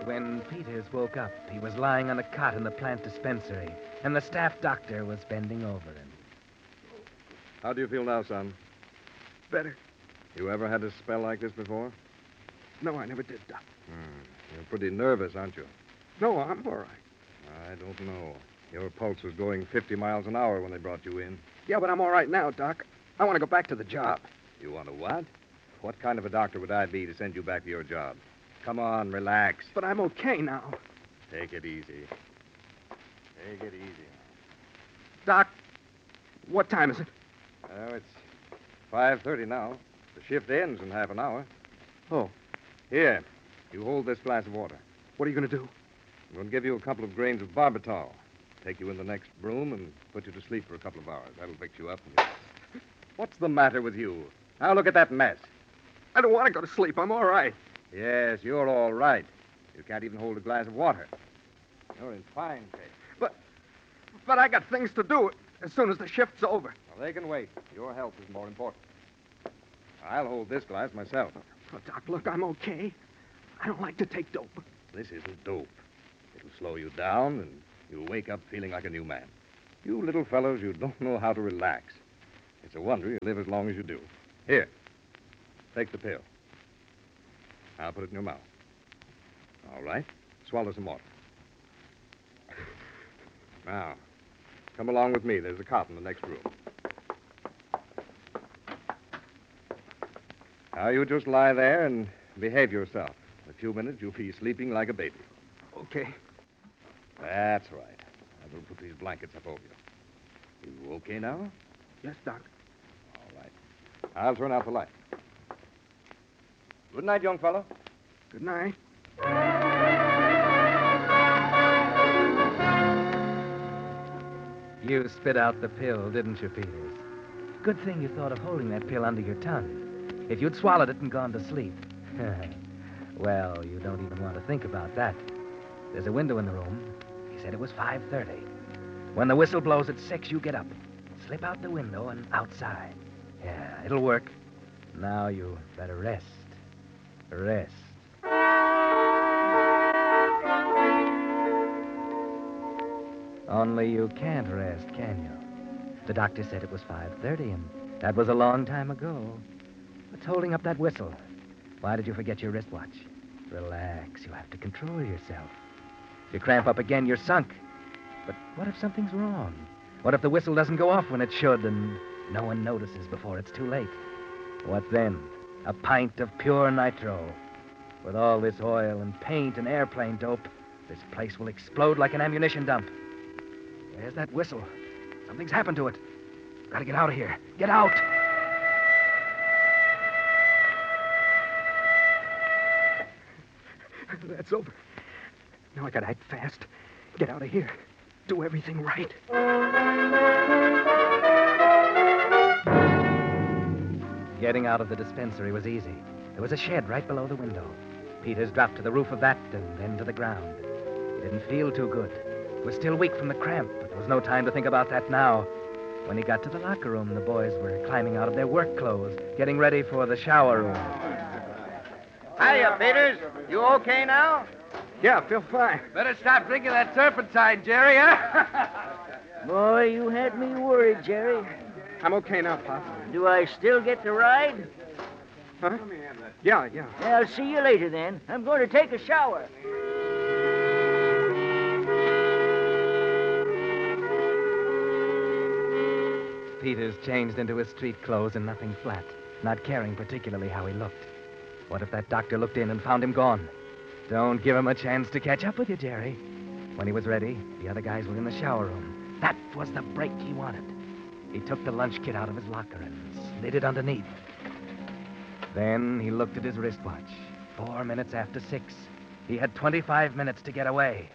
When Peters woke up, he was lying on a cot in the plant dispensary, and the staff doctor was bending over him. How do you feel now, son? Better. You ever had a spell like this before? No, I never did, Doc. You're pretty nervous, aren't you? No, I'm all right. I don't know. Your pulse was going 50 miles an hour when they brought you in. Yeah, but I'm all right now, Doc. I want to go back to the job. You want to what? What kind of a doctor would I be to send you back to your job? Come on, relax. But I'm okay now. Take it easy. Take it easy. Doc, what time is it? Oh, it's 5:30 now. The shift ends in half an hour. Oh, Here, you hold this glass of water. what are you going to do? I'm going to give you a couple of grains of barbitol. Take you in the next room and put you to sleep for a couple of hours. That'll fix you up. What's the matter with you? Now look at that mess. I don't want to go to sleep. I'm all right. Yes, you're all right. You can't even hold a glass of water. You're in fine shape. But I got things to do as soon as the shift's over. Well, they can wait. Your health is more important. I'll hold this glass myself. Oh, Doc, look, I'm okay. I don't like to take dope. This isn't dope. It'll slow you down, and you'll wake up feeling like a new man. You little fellows, you don't know how to relax. It's a wonder you live as long as you do. Here, take the pill. I'll put it in your mouth. All right. Swallow some water. Now, come along with me. There's a cot in the next room. Now, you just lie there and behave yourself. In a few minutes, you'll be sleeping like a baby. Okay. That's right. I will put these blankets up over you. You okay now? Yes, Doc. All right. I'll turn out the light. Good night, young fellow. Good night. You spit out the pill, didn't you, Peters? Good thing you thought of holding that pill under your tongue. If you'd swallowed it and gone to sleep. Well, you don't even want to think about that. There's a window in the room. He said it was 5:30. When the whistle blows at 6, you get up. Slip out the window and outside. Yeah, it'll work. Now you better rest. Rest. Only you can't rest, can you? The doctor said it was 5:30, and that was a long time ago. What's holding up that whistle? Why did you forget your wristwatch? Relax. You have to control yourself. If you cramp up again, you're sunk. But what if something's wrong? What if the whistle doesn't go off when it should and no one notices before it's too late? What then? A pint of pure nitro. With all this oil and paint and airplane dope, this place will explode like an ammunition dump. There's that whistle. Something's happened to it. Gotta get out of here. Get out! That's over. Now I gotta act fast. Get out of here. Do everything right. Getting out of the dispensary was easy. There was a shed right below the window. Peters dropped to the roof of that and then to the ground. He didn't feel too good. He was still weak from the cramp, but there was no time to think about that now. When he got to the locker room, the boys were climbing out of their work clothes, getting ready for the shower room. Hiya, Peters. You okay now? Yeah, I feel fine. Better stop drinking that turpentine, Jerry, huh? Boy, you had me worried, Jerry. I'm okay now, Pop. Do I still get to ride? Huh? Yeah. Yeah, I'll see you later then. I'm going to take a shower. Peters changed into his street clothes and nothing flat, not caring particularly how he looked. What if that doctor looked in and found him gone? Don't give him a chance to catch up with you, Jerry. When he was ready, the other guys were in the shower room. That was the break he wanted. He took the lunch kit out of his locker and slid it underneath. Then he looked at his wristwatch. 4 minutes after 6. He had 25 minutes to get away.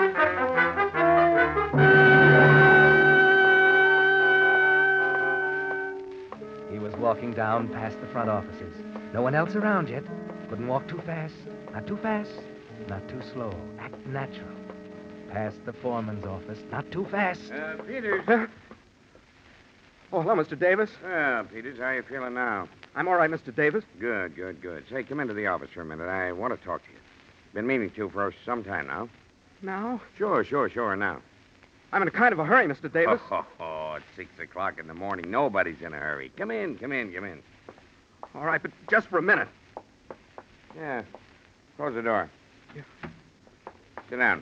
He was walking down past the front offices. No one else around yet. Couldn't walk too fast. Not too fast. Not too slow. Act natural. Past the foreman's office. Not too fast. Peters. Huh? Oh, hello, Mr. Davis. Well, Peters, how you feeling now? I'm all right, Mr. Davis. Good. Say, come into the office for a minute. I want to talk to you. Been meaning to for some time now. Now? Sure, now. I'm in a kind of a hurry, Mr. Davis. It's 6 o'clock in the morning. Nobody's in a hurry. Come in. All right, but just for a minute. Yeah. Close the door. Yeah. Sit down.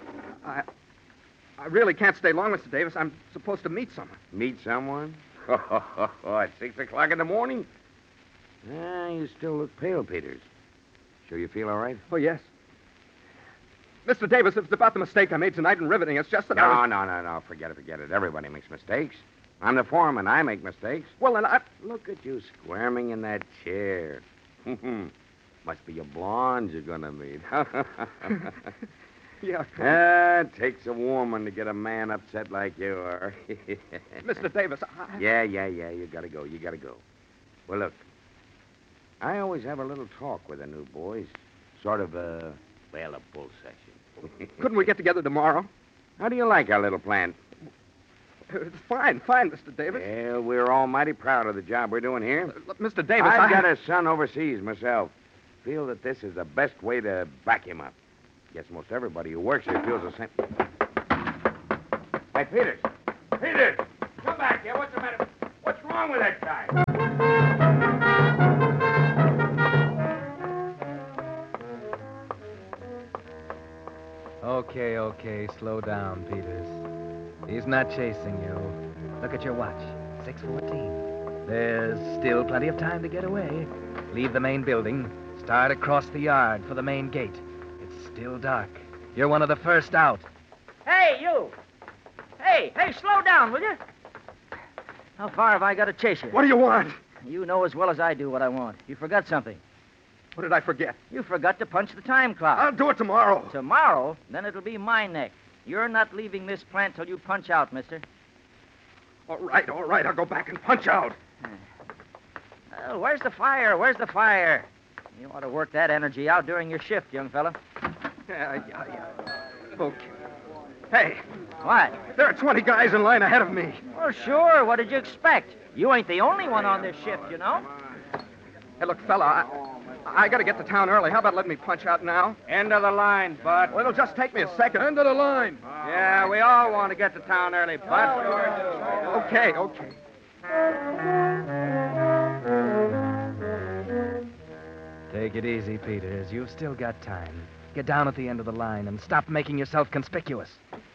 I really can't stay long, Mr. Davis. I'm supposed to meet someone. Meet someone? At 6 o'clock in the morning? You still look pale, Peters. Sure you feel all right? Oh, yes. Mr. Davis, it's about the mistake I made tonight in riveting. It's just that No. Forget it. Everybody makes mistakes. I'm the foreman. I make mistakes. Well, then Look at you squirming in that chair. Must be your blonde you're going to meet. Yeah. It takes a woman to get a man upset like you are. Mr. Davis, Yeah. You gotta go. Well, look. I always have a little talk with the new boys. Sort of a bull session. Couldn't we get together tomorrow? How do you like our little plan? It's fine, Mr. Davis. Well, we're all mighty proud of the job we're doing here. Mr. Davis, I've got a son overseas myself. Feel that this is the best way to back him up. Guess most everybody who works here feels the same. Hey, Peters! Come back here. What's the matter? What's wrong with that guy? Okay. Slow down, Peters. He's not chasing you. Look at your watch. 6:14. There's still plenty of time to get away. Leave the main building. Start across the yard for the main gate. It's still dark. You're one of the first out. Hey, you! Hey, slow down, will you? How far have I got to chase you? What do you want? You know as well as I do what I want. You forgot something. What did I forget? You forgot to punch the time clock. I'll do it tomorrow. Tomorrow? Then it'll be my neck. You're not leaving this plant till you punch out, mister. All right. I'll go back and punch out. Where's the fire? You ought to work that energy out during your shift, young fella. Yeah. Okay. Hey, What? there are 20 guys in line ahead of me. Well, sure. What did you expect? You ain't the only one on this shift, you know. Hey, look, fella, I got to get to town early. How about letting me punch out now? End of the line, Bud. Well, it'll just take me a second. End of the line. Yeah, we all want to get to town early, Bud. Okay. Take it easy, Peters. You've still got time. Get down at the end of the line and stop making yourself conspicuous.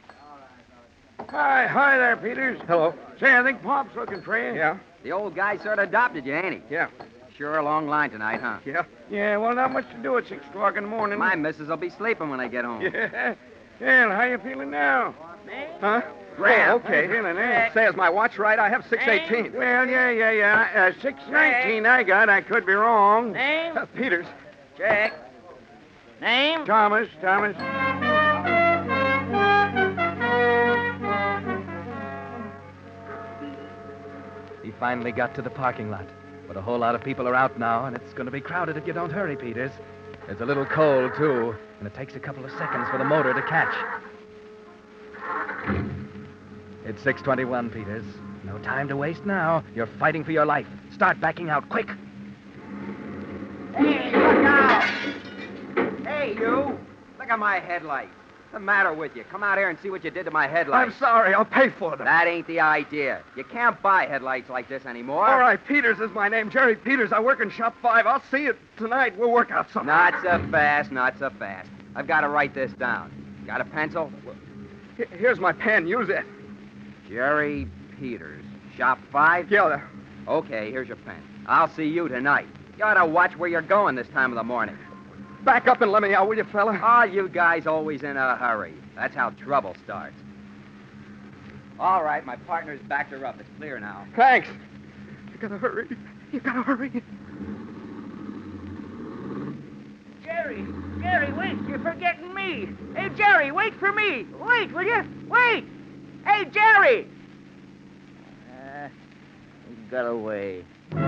Hi there, Peters. Hello. Say, I think Pop's looking for you. Yeah? The old guy sort of adopted you, ain't he? Yeah. Sure a long line tonight, huh? Yeah. Yeah, well, not much to do at 6 o'clock in the morning. My missus will be sleeping when I get home. Yeah. Well, how you feeling now? Huh? Grand. Oh, okay. How you feeling, eh? Say, is my watch right? I have 6:18. Well, yeah. 6:19 I got. I could be wrong. Name? Peters. Check. Name? Thomas. He finally got to the parking lot. But a whole lot of people are out now, and it's going to be crowded if you don't hurry, Peters. It's a little cold, too, and it takes a couple of seconds for the motor to catch. It's 6:21, Peters. No time to waste now. You're fighting for your life. Start backing out, quick. Hey, look out! Hey, you! Look at my headlights. What's the matter with you? Come out here and see what you did to my I'm headlights. sorry. I'll pay for them. That ain't the idea. You can't buy headlights like this anymore. All right, Peters is my name. Jerry Peters. I work in Shop 5. I'll see you tonight. We'll work out something. Not so fast. I've got to write this down. Got a pencil? Here's my pen. Use it. Jerry Peters. Shop 5? Yeah. Okay, here's your pen. I'll see you tonight. You ought to watch where you're going this time of the morning. Back up and let me out, will you, fella? Oh, you guys always in a hurry. That's how trouble starts. All right, my partner's backed her up. It's clear now. Thanks. You gotta hurry. Jerry, wait. You're forgetting me. Hey, Jerry, wait for me. Wait, will you? Wait. Hey, Jerry. He got away.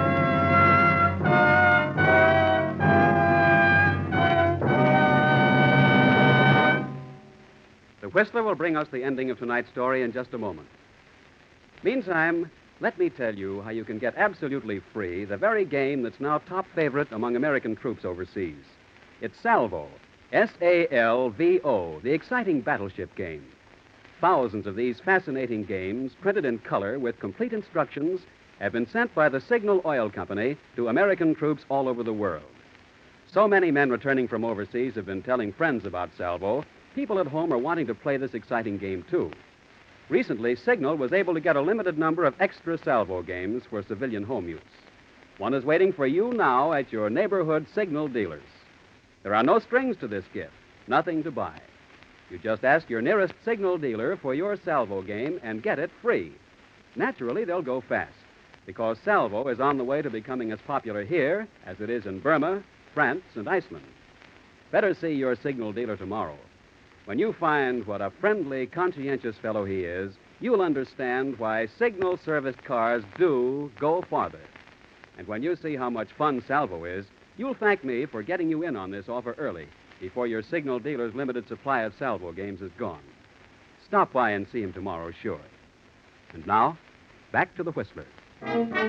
The Whistler will bring us the ending of tonight's story in just a moment. Meantime, let me tell you how you can get absolutely free the very game that's now top favorite among American troops overseas. It's Salvo, Salvo, the exciting battleship game. Thousands of these fascinating games, printed in color with complete instructions, have been sent by the Signal Oil Company to American troops all over the world. So many men returning from overseas have been telling friends about Salvo, people at home are wanting to play this exciting game, too. Recently, Signal was able to get a limited number of extra Salvo games for civilian home use. One is waiting for you now at your neighborhood Signal dealers. There are no strings to this gift, nothing to buy. You just ask your nearest Signal dealer for your Salvo game and get it free. Naturally, they'll go fast, because Salvo is on the way to becoming as popular here as it is in Burma, France, and Iceland. Better see your Signal dealer tomorrow. When you find what a friendly, conscientious fellow he is, you'll understand why Signal serviced cars do go farther. And when you see how much fun Salvo is, you'll thank me for getting you in on this offer early, before your Signal dealer's limited supply of Salvo games is gone. Stop by and see him tomorrow, sure. And now, back to the Whistler.